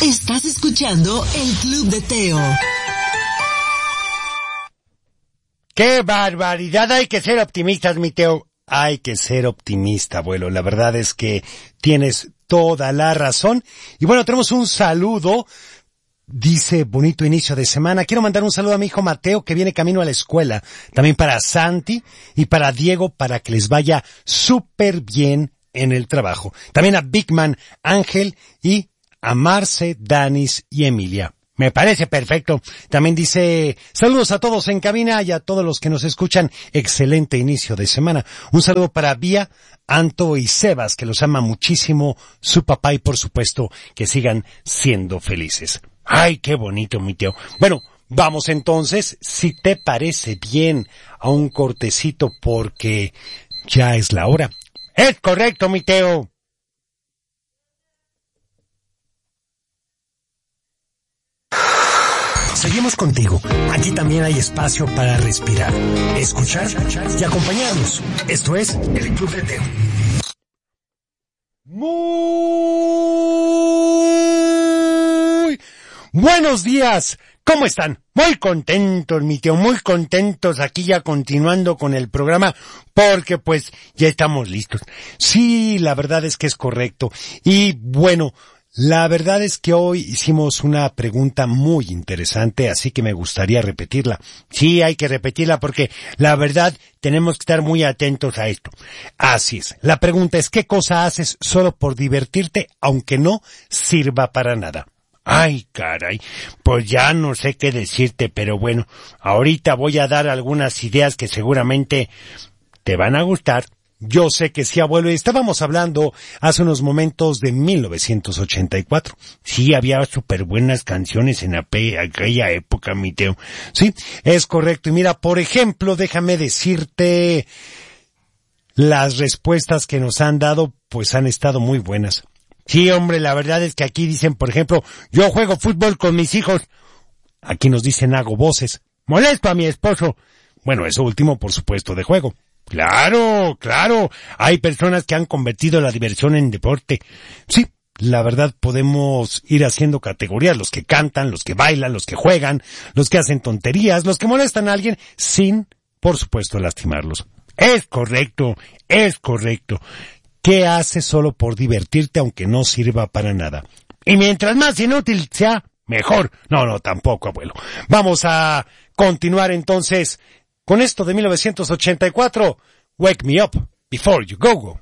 Estás escuchando el Club de Teo. ¡Qué barbaridad! Hay que ser optimistas, mi Teo. Hay que ser optimista, abuelo. La verdad es que tienes toda la razón. Y bueno, tenemos un saludo. Dice, bonito inicio de semana. Quiero mandar un saludo a mi hijo Mateo, que viene camino a la escuela. También para Santi y para Diego, para que les vaya súper bien en el trabajo. También a Big Man, Ángel y a Marce, Danis y Emilia. Me parece perfecto. También dice, saludos a todos en cabina y a todos los que nos escuchan. Excelente inicio de semana. Un saludo para Vía, Anto y Sebas, que los ama muchísimo su papá, y por supuesto que sigan siendo felices. Ay, qué bonito, mi Teo. Bueno, vamos entonces, si te parece bien, a un cortecito porque ya es la hora. Es correcto, mi Teo. Seguimos contigo. Aquí también hay espacio para respirar, escuchar y acompañarnos. Esto es el Club de Teo. Muy buenos días. ¿Cómo están? Muy contentos, mi Teo, muy contentos aquí ya continuando con el programa, porque pues ya estamos listos. Sí, la verdad es que es correcto. Y bueno, la verdad es que hoy hicimos una pregunta muy interesante, así que me gustaría repetirla. Sí, hay que repetirla porque la verdad tenemos que estar muy atentos a esto. Así es. La pregunta es, ¿qué cosa haces solo por divertirte, aunque no sirva para nada? Ay, caray, pues ya no sé qué decirte, pero bueno, ahorita voy a dar algunas ideas que seguramente te van a gustar. Yo sé que sí, abuelo, y estábamos hablando hace unos momentos de 1984. Sí, había súper buenas canciones en aquella época, mi Teo. Sí, es correcto. Y mira, por ejemplo, déjame decirte, las respuestas que nos han dado, pues han estado muy buenas. Sí, hombre, la verdad es que aquí dicen, por ejemplo, yo juego fútbol con mis hijos. Aquí nos dicen, hago voces. Molesto a mi esposo. Bueno, eso último, por supuesto, de juego. Claro, claro. Hay personas que han convertido la diversión en deporte. Sí, la verdad podemos ir haciendo categorías. Los que cantan, los que bailan, los que juegan, los que hacen tonterías, los que molestan a alguien sin, por supuesto, lastimarlos. Es correcto, es correcto. ¿Qué haces solo por divertirte aunque no sirva para nada? Y mientras más inútil sea, mejor. No, tampoco, abuelo. Vamos a continuar entonces con esto de 1984. Wake me up before you go.